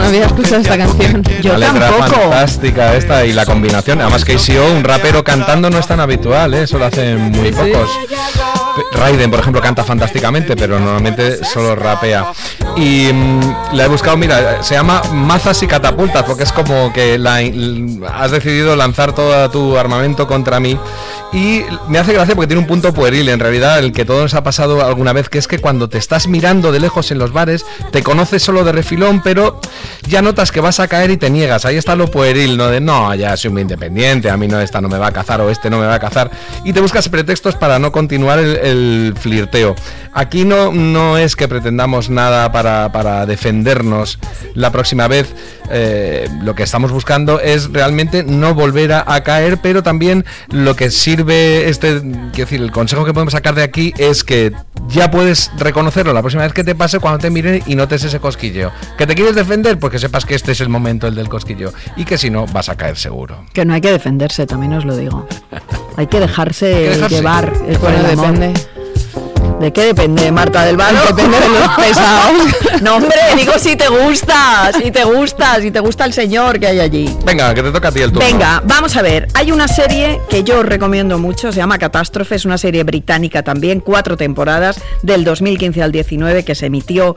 había escuchado esta canción. Yo la letra tampoco. Fantástica esta y la combinación. Además KCO, un rapero cantando no es tan habitual, eso lo hacen muy pocos. Raiden, por ejemplo, canta fantásticamente, pero normalmente solo rapea. Y la he buscado, mira, se llama Mazas y Catapultas, porque es como que has decidido lanzar todo tu armamento contra mí. Y me hace gracia porque tiene un punto pueril, en realidad, el que todos nos ha pasado alguna vez, que es que cuando te estás mirando de lejos en los bares, te conoces solo de refilón, pero ya notas que vas a caer y te niegas. Ahí está lo pueril, ¿no? De no, ya soy muy independiente, a mí no, esta no me va a cazar o este no me va a cazar. Y te buscas pretextos para no continuar el flirteo. Aquí no es que pretendamos nada para defendernos la próxima vez. Lo que estamos buscando es realmente no volver a caer, pero también lo que sirve quiero decir, el consejo que podemos sacar de aquí es que ya puedes reconocerlo la próxima vez que te pase cuando te miren y notes ese cosquilleo. ¿Que te quieres defender? Pues que sepas que este es el momento, el del cosquilleo, y que si no, vas a caer seguro. Que no hay que defenderse, también os lo digo. Hay que dejarse llevar. Bueno, depende. ¿De qué depende, Marta del Valo? Depende de los pesados. No, hombre, digo si te gusta el señor que hay allí. Venga, que te toca a ti el turno. Venga, vamos a ver. Hay una serie que yo os recomiendo mucho, se llama Catástrofe, es una serie británica también, 4 temporadas, del 2015 al 19, que se emitió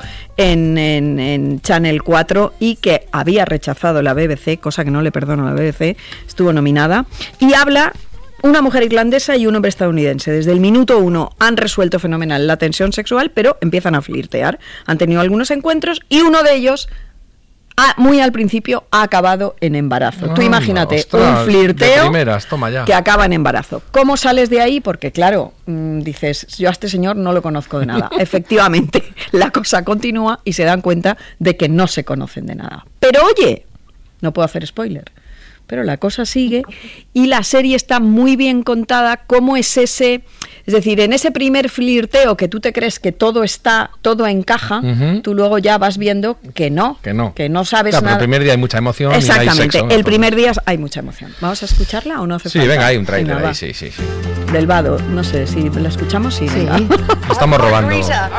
en Channel 4 y que había rechazado la BBC, cosa que no le perdono a la BBC, estuvo nominada, y habla... Una mujer irlandesa y un hombre estadounidense. Desde el minuto 1 han resuelto fenomenal la tensión sexual, pero empiezan a flirtear. Han tenido algunos encuentros y uno de ellos, muy al principio, ha acabado en embarazo. Tú imagínate, un flirteo primeras, toma ya, que acaba en embarazo. ¿Cómo sales de ahí? Porque claro, dices, yo a este señor no lo conozco de nada. Efectivamente, la cosa continúa y se dan cuenta de que no se conocen de nada. Pero oye, no puedo hacer spoiler, pero la cosa sigue y la serie está muy bien contada, cómo es ese, es decir, en ese primer flirteo que tú te crees que todo encaja, tú luego ya vas viendo que no sabes nada. Pero el primer día hay mucha emoción. Exactamente, y hay sexo, el primer día hay mucha emoción. ¿Vamos a escucharla o no hace falta? Sí, venga, hay un trailer ahí, sí. Del Vado, no sé, si la escuchamos, sí. Estamos robando.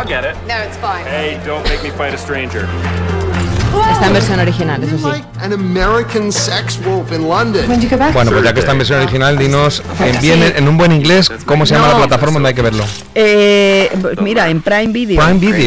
Hey, don't make me fight a stranger. Está en versión original, eso sí. Bueno, pues ya que está en versión original, dinos en un buen inglés cómo se llama la plataforma donde hay que verlo. Mira, en Prime Video.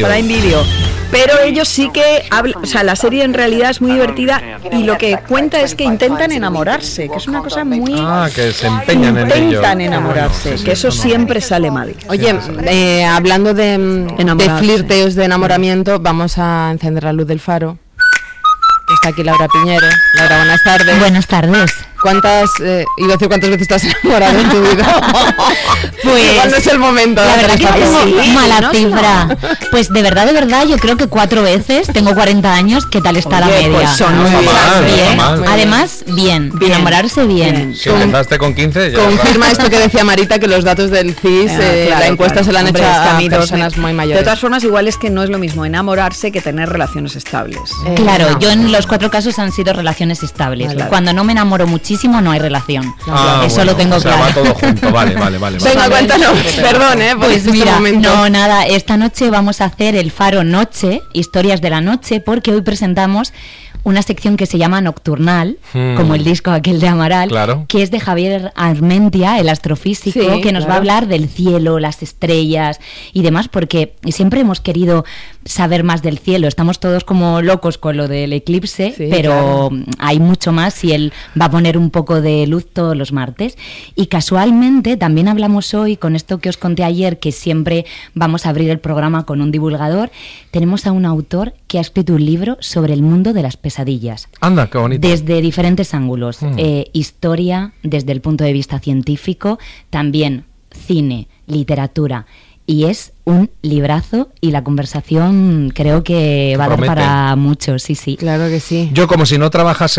Pero ellos sí que hablan, o sea, la serie en realidad es muy divertida y lo que cuenta es que intentan enamorarse, que es una cosa muy... que se empeñan en ello. Intentan enamorarse, que eso siempre sale mal. Oye, hablando de flirteos, de enamoramiento, vamos a encender la luz del faro. Está aquí Laura Piñero. Laura, buenas tardes. Buenas tardes. ¿Cuántas veces te has enamorado en tu vida? Pues igual no es el momento. La verdad que tengo mala cifra. No. Pues de verdad, yo creo que 4 veces. Tengo 40 años. ¿Qué tal está la media? Pues son muy bien. Mal. Además, bien. Enamorarse bien. Si empezaste con 15, ya confirma esto que decía Marita, que los datos del CIS, la encuesta se la han hecho a personas muy mayores. De todas formas, igual es que no es lo mismo enamorarse que tener relaciones estables. Claro, yo en los 4 casos han sido relaciones estables. Claro. Cuando no me enamoro muchísimo, no hay relación. Eso bueno, lo tengo claro. Va todo junto, vale. Venga, cuéntanos, perdón, pues mira, nada, esta noche vamos a hacer el Faro Noche, historias de la noche, porque hoy presentamos una sección que se llama Nocturnal, como el disco aquel de Amaral, claro, que es de Javier Armentia, el astrofísico, que nos va a hablar del cielo, las estrellas y demás, porque siempre hemos querido saber más del cielo. Estamos todos como locos con lo del eclipse, pero hay mucho más y él va a poner un poco de luz todos los martes. Y casualmente también hablamos hoy, con esto que os conté ayer, que siempre vamos a abrir el programa con un divulgador, tenemos a un autor que ha escrito un libro sobre el mundo de las pesadillas. Anda, qué bonito. Desde diferentes ángulos. Historia, desde el punto de vista científico, también cine, literatura. Y es un librazo y la conversación creo que va a dar para mucho, sí. Claro que sí. Yo como si no trabajas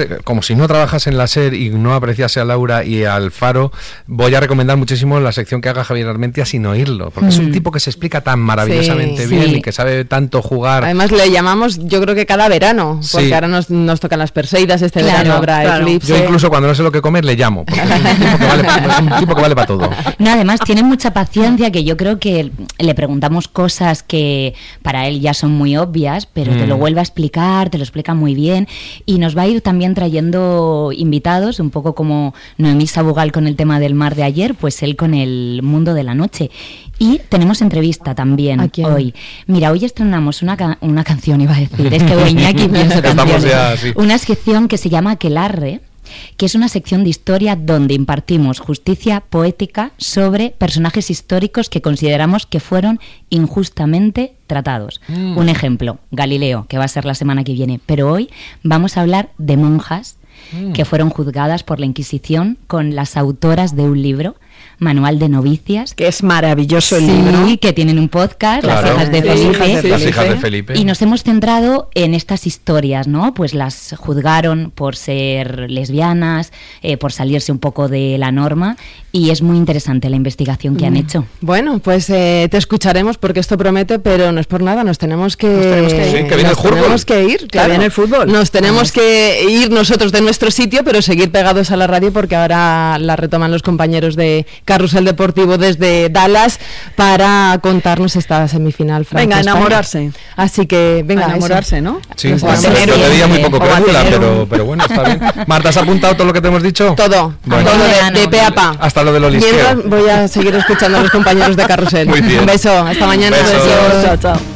en la SER y no apreciase a Laura y al Faro, voy a recomendar muchísimo la sección que haga Javier Armentia sin oírlo, porque es un tipo que se explica tan maravillosamente bien y que sabe tanto jugar. Además le llamamos, yo creo que cada verano, porque ahora nos tocan las Perseidas, verano habrá eclipse. Yo incluso cuando no sé lo que comer le llamo, porque es un tipo que vale para todo. No, además tiene mucha paciencia, que yo creo que le pregunto preguntamos cosas que para él ya son muy obvias, pero te lo vuelve a explicar, te lo explica muy bien, y nos va a ir también trayendo invitados, un poco como Noemí Sabugal con el tema del mar de ayer, pues él con el mundo de la noche. Y tenemos entrevista también hoy. Mira, hoy estrenamos una canción, iba a decir, es que Iñaki piensa canciones. Una sección que se llama Aquelarre, que es una sección de historia donde impartimos justicia poética sobre personajes históricos que consideramos que fueron injustamente tratados. Un ejemplo, Galileo, que va a ser la semana que viene, pero hoy vamos a hablar de monjas que fueron juzgadas por la Inquisición con las autoras de un libro, Manual de Novicias. Que es maravilloso el libro. Sí, que tienen un podcast, claro. Las hijas de Felipe. Las hijas de Felipe. Y nos hemos centrado en estas historias, ¿no? Pues las juzgaron por ser lesbianas, por salirse un poco de la norma, y es muy interesante la investigación que han hecho. Bueno, pues te escucharemos porque esto promete, pero no es por nada, nos tenemos que ir. Sí, que viene el fútbol. Tenemos que ir, claro. Que viene el fútbol. Nos tenemos que ir nosotros de nuestro sitio, pero seguir pegados a la radio porque ahora la retoman los compañeros de Carrusel Deportivo desde Dallas para contarnos esta semifinal Venga, enamorarse. Así que, venga, enamorarse, ¿no? Sí, yo te veía muy poco crédula, pero bueno, está bien. Marta, ¿has apuntado todo lo que te hemos dicho? Todo, bueno. todo de pe a pa. Hasta lo de los listeos. Voy a seguir escuchando a los compañeros de Carrusel. Muy bien. Un beso, hasta mañana. Besos. Chao, chao.